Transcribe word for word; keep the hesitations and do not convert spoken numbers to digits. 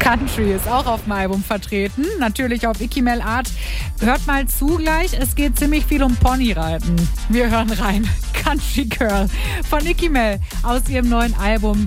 Country ist auch auf dem Album vertreten, natürlich auf Ikimel Art. Hört mal zu gleich, es geht ziemlich viel um Ponyreiten. Wir hören rein. Country Girl von Ikimel aus ihrem neuen Album